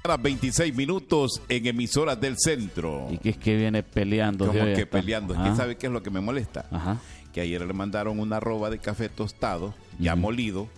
A 26 minutos en emisoras del centro. ¿Y qué es que viene peleando? ¿Cómo que peleando? Es que ¿sabe qué es lo que me molesta? Ajá. Que ayer le mandaron una arroba de café tostado, ya molido,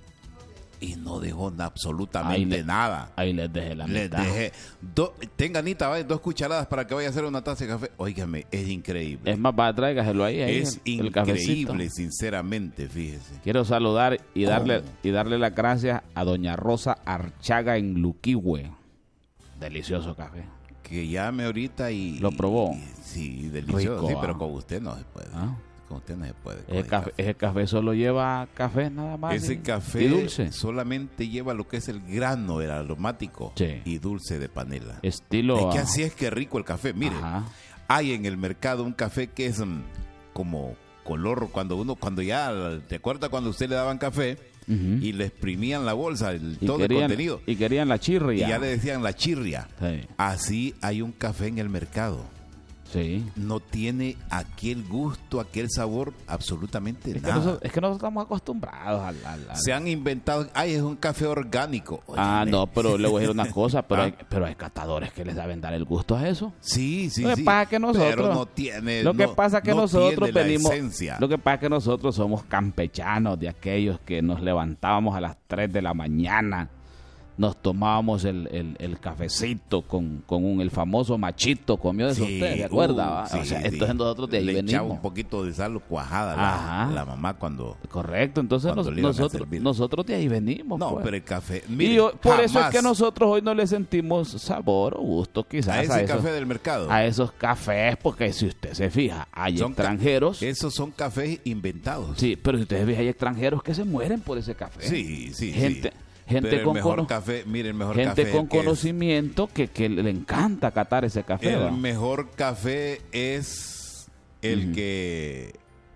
y no dejó absolutamente nada. Ahí les dejé la Les mitad. dejé. Tenga, Anita, vaya, 2 cucharadas para que vaya a hacer una taza de café. Óigame, es increíble. Es más, va, tráigaselo ahí. Es el cafecito. increíble, sinceramente, fíjese. Quiero saludar y ¿Cómo? darle las gracias a doña Rosa Archaga en Luquihue. Delicioso café. Que llame ahorita y... ¿Lo probó? Sí, delicioso. Rico, Sí, pero con usted no se puede. ¿Ah? Con usted no se puede. Ese café solo lleva café nada más. Ese café y dulce. solamente lleva lo que es el grano, el aromático, Sí. y dulce de panela. Estilo. Es que así es que rico el café. Mire, Ajá. hay en el mercado un café que es como color, cuando ya, ¿te acuerdas cuando usted le daban café y le exprimían la bolsa, todo el contenido? Y querían la chirria. Y ya le decían la chirria. Sí. Así hay un café en el mercado. Sí. No tiene aquel gusto, aquel sabor, absolutamente Es que, nada. nosotros estamos acostumbrados al... Se han inventado, es un café orgánico. Óyeme. No, pero le voy a decir una cosa, pero hay catadores que les deben dar el gusto a eso. Sí, Lo que pasa es que nosotros, pero no tiene, lo que pasa es que no nosotros tiene la venimos, esencia. lo que pasa es que nosotros somos campechanos, de aquellos que nos levantábamos a las 3 de la mañana, nos tomábamos el cafecito con el famoso machito, comió de eso usted, ¿se acuerda? Sí, o sea, entonces nosotros de ahí le venimos. echaba un poquito de sal cuajada la mamá cuando... Correcto, entonces cuando le iban a servir. nosotros de ahí venimos. No, pues. pero el café... Y Mire, por eso es jamás que nosotros hoy no le sentimos sabor o gusto quizás a ese esos, café del mercado. a esos cafés, porque si usted se fija, hay Son extranjeros. Esos son cafés inventados. Sí, pero si usted se fija, hay extranjeros que se mueren por ese café. Sí, sí, Gente, sí. gente Pero con el mejor café, mire, el mejor gente café con que es- conocimiento que le encanta catar ese café. El ¿va? mejor café es el que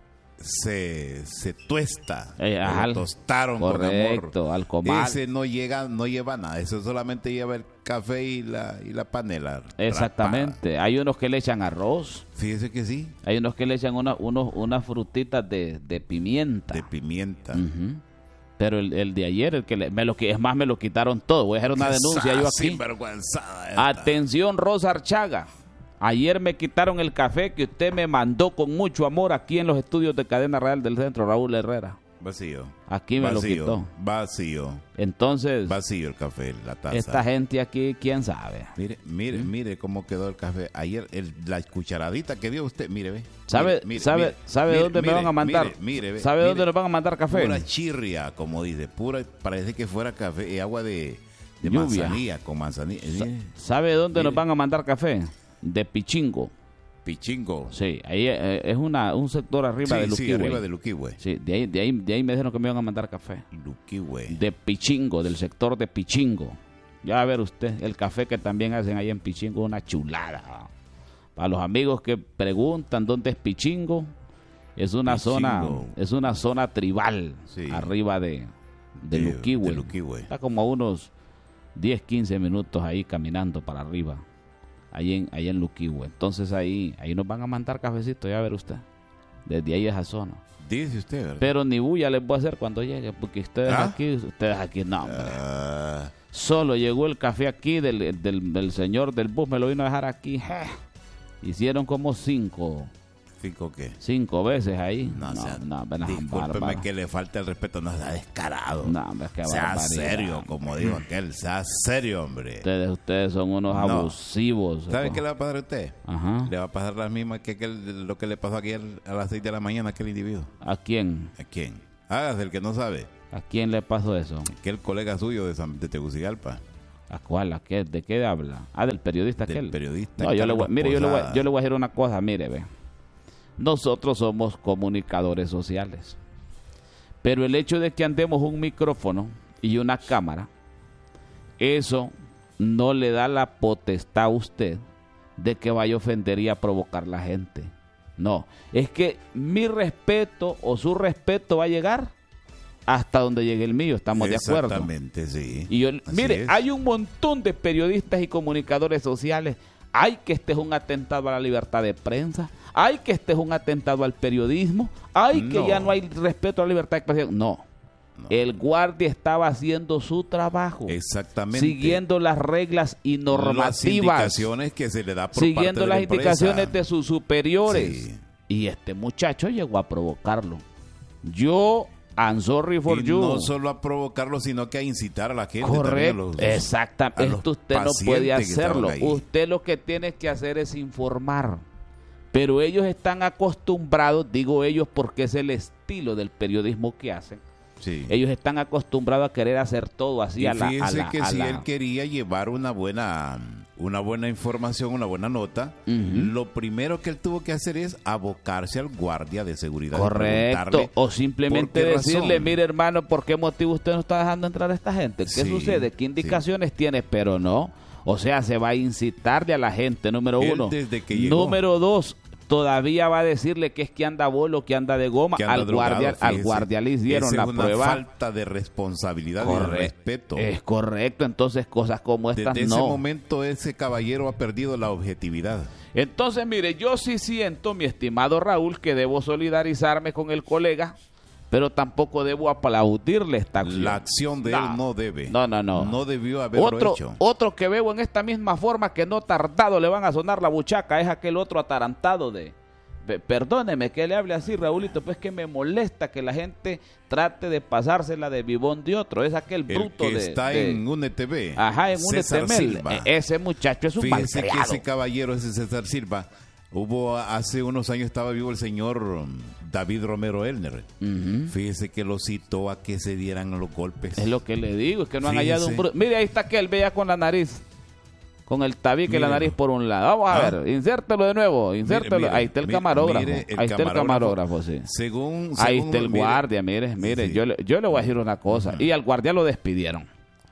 se tuesta. Ajá, Lo tostaron correcto, con amor. al comal. Ese no lleva nada. Eso solamente lleva el café y la panela. Exactamente. Hay unos que le echan arroz, rapada. Fíjese que sí. hay unos que le echan unas frutitas de pimienta. De pimienta. Ujú. Pero el de ayer, el que me lo quitaron todo. Voy a hacer una denuncia yo aquí. Sinvergüenzada esta. Atención, Rosa Archaga. Ayer me quitaron el café que usted me mandó con mucho amor aquí en los estudios de Cadena Real del Centro, Raúl Herrera. Vacío. Aquí me lo quitó. Vacío. Entonces, Vacío el café, la taza. esta gente aquí, ¿quién sabe? Mire cómo quedó el café. Ayer, la cucharadita que dio usted, mire, ve. ¿Sabe dónde me van a mandar? Mire, ve. ¿Sabe dónde nos van a mandar café? Pura chirria, como dice. Parece que fuera café, agua de Lluvia. manzanilla, con manzanilla. ¿Sabe dónde Mire. nos van a mandar café? De Pichingo. Pichingo. Sí, ahí es un sector arriba de Luquihue. Sí, arriba de Luquihue. Sí, de ahí me dijeron que me iban a mandar café. Luquihue. De Pichingo, del sector de Pichingo. Ya va a ver usted, el café que también hacen ahí en Pichingo, una chulada. Para los amigos que preguntan dónde es Pichingo, es una zona tribal, Sí. arriba de Luquihue. de Luquihue. Está como a unos 10, 15 minutos ahí caminando para arriba, ahí en Luquihue. Entonces ahí nos van a mandar cafecito, ya va a ver usted, desde ahí a esa zona. Dice usted, ¿verdad? Pero ni bulla les voy a hacer cuando llegue, porque ustedes aquí, no, hombre. Solo llegó el café aquí del señor del bus, me lo vino a dejar aquí. Hicieron como 5 ¿5 qué? 5 veces ahí. Discúlpeme que le falta el respeto, no sea descarado. No, hombre, qué sea barbaridad, serio, hombre. como dijo aquel, sea serio, hombre. Ustedes son unos No. abusivos. ¿Sabe qué le va a pasar a usted? Ajá. Le va a pasar las mismas lo que le pasó ayer a las 6 de la mañana a aquel individuo. ¿A quién? ¿A quién? Hágase el que no sabe. ¿A quién le pasó eso? Aquel colega suyo de Tegucigalpa. ¿A cuál? ¿A qué? ¿De qué habla? Del periodista Del aquel. periodista No, yo le voy Posada. a decir una cosa, mire, ve. Nosotros somos comunicadores sociales. Pero el hecho de que andemos un micrófono y una cámara, eso no le da la potestad a usted de que vaya a ofender y a provocar a la gente. No, es que mi respeto o su respeto va a llegar hasta donde llegue el mío, estamos de acuerdo. Exactamente, sí. Y Así mire, es. hay un montón de periodistas y comunicadores sociales. Hay que este es un atentado a la libertad de prensa. Hay que este es un atentado al periodismo. Hay que No. ya no hay respeto a la libertad de expresión. No. El guardia estaba haciendo su trabajo. Exactamente. Siguiendo las reglas y normativas. Las indicaciones que se le da por siguiendo parte de las la indicaciones de sus superiores. Sí. Y este muchacho llegó a provocarlo. I'm sorry for you. No solo a provocarlo, sino que a incitar a la gente. Correcto, exactamente. Esto usted no puede hacerlo. Usted lo que tiene que hacer es informar. Pero ellos están acostumbrados, digo ellos porque es el estilo del periodismo que hacen. Sí. Ellos están acostumbrados a querer hacer todo así a la... Fíjese que si él quería llevar una buena información, una buena nota, lo primero que él tuvo que hacer es abocarse al guardia de seguridad. Correcto, o simplemente decirle, mire hermano, ¿por qué motivo usted no está dejando entrar a esta gente? ¿Qué sucede? ¿Qué indicaciones tiene? Pero no, o sea, se va a incitarle a la gente, número uno. Desde que llegó. Número dos, todavía va a decirle que es que anda bolo, que anda de goma. Al guardia le hicieron la prueba. Es una falta de responsabilidad y de respeto. Es correcto, entonces cosas como estas Desde ese momento ese caballero ha perdido la objetividad. Entonces, mire, yo sí siento, mi estimado Raúl, que debo solidarizarme con el colega, pero tampoco debo aplaudirle esta acción. La acción de él no debe. No. No debió haberlo hecho. Otro que veo en esta misma forma que no tardado le van a sonar la buchaca es aquel otro atarantado perdóneme que le hable así, Raúlito, pues que me molesta que la gente trate de pasársela de vivón de otro. Es aquel bruto que está en UNETV. Ajá, en UNETV. Ese muchacho es un malcriado. Fíjese que ese caballero, ese César Silva, hace unos años estaba vivo el señor David Romero Elner. Fíjese que lo citó a que se dieran los golpes. Es lo que le digo, es que no han hallado un bruto. Mire, ahí está aquel, vea con la nariz. Con el tabique y la nariz por un lado. Vamos a ver, insértelo de nuevo, insértelo. Ahí está el camarógrafo. Ahí está el camarógrafo, sí. Ahí está el guardia, mire. Sí. Yo le voy a decir una cosa. Y al guardia lo despidieron.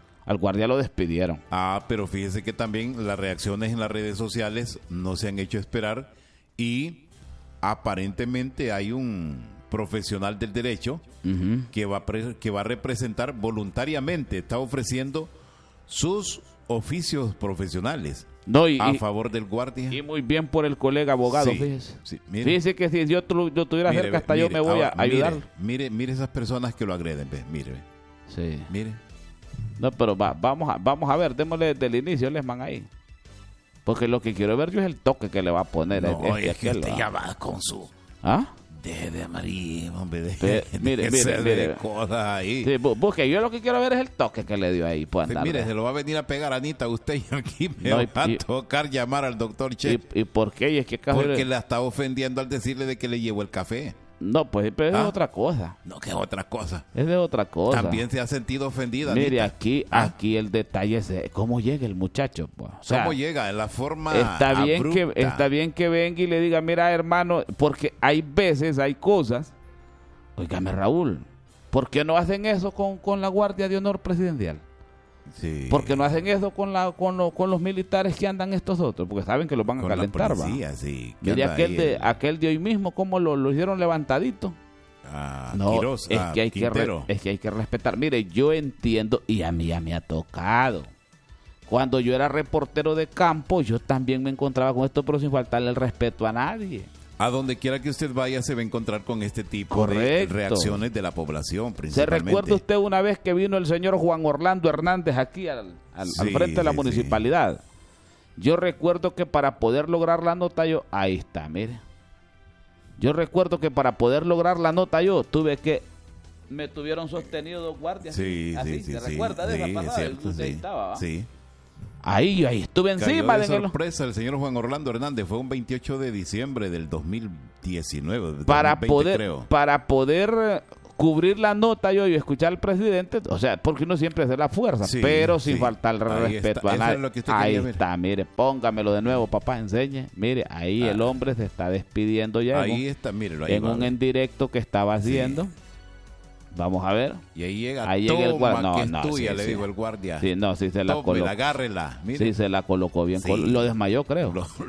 Pero fíjese que también las reacciones en las redes sociales no se han hecho esperar y aparentemente hay un profesional del derecho que va a representar voluntariamente, está ofreciendo sus oficios profesionales a favor del guardia. Y muy bien por el colega abogado, fíjese. Sí, fíjese que si yo tuviera cerca hasta yo me voy a ayudar. Mire esas personas que lo agreden, mire. Sí. Mire. No, pero vamos a ver, démosle desde el inicio, Lesman, ahí. Porque lo que quiero ver yo es el toque que le va a poner. No, es que usted ya va con su... ¿Ah? De María, hombre, mire. Cosas ahí. Sí, busque, yo lo que quiero ver es el toque que le dio ahí. Pues, mire, se lo va a venir a pegar Anita usted y aquí me va a tocar llamar al doctor Che. ¿Y por qué? ¿Es que porque la está ofendiendo al decirle de que le llevó el café. No, pues pero es otra cosa. No, que es otra cosa. Es de otra cosa. También se ha sentido ofendida. Mire, aquí el detalle es cómo llega el muchacho. Pues. O sea, cómo llega, en la forma está bien que venga y le diga, mira, hermano, porque hay veces, hay cosas. Óigame, Raúl, ¿por qué no hacen eso con la Guardia de Honor Presidencial? Sí. ¿Por qué no hacen eso con los militares que andan estos otros? Porque saben que los van a calentar, la policía, sí. Mire aquel de hoy mismo, cómo lo hicieron levantadito. No, Quirós, es que hay que respetar. Mire, yo entiendo, y a mí ya me ha tocado. Cuando yo era reportero de campo, yo también me encontraba con esto, pero sin faltarle el respeto a nadie. A donde quiera que usted vaya se va a encontrar con este tipo de reacciones de la población, principalmente. ¿Se recuerda usted una vez que vino el señor Juan Orlando Hernández aquí al frente de la municipalidad? Sí. Yo recuerdo que para poder lograr la nota ahí está, mire. Yo recuerdo que para poder lograr la nota me tuvieron sostenido dos guardias. Sí, así, ¿se recuerda de esa pasada? Cierto, sí. Estaba, sí. Ahí estuve encima de sorpresa el señor Juan Orlando Hernández. Fue un 28 de diciembre del 2019 para poder cubrir la nota y escuchar al presidente, o sea, porque uno siempre hace la fuerza, pero sin faltar el respeto a nadie. Ahí está, mire, póngamelo de nuevo, papá, enseñe. Mire, ahí el hombre se está despidiendo ya. Ahí está, mírelo. En un en directo que estaba haciendo. Vamos a ver. Y ahí llega el guardia. No, tuya, le digo el guardia. Sí, se la colocó. Agárrela. Mire. Sí, se la colocó bien. Sí. Lo desmayó, creo.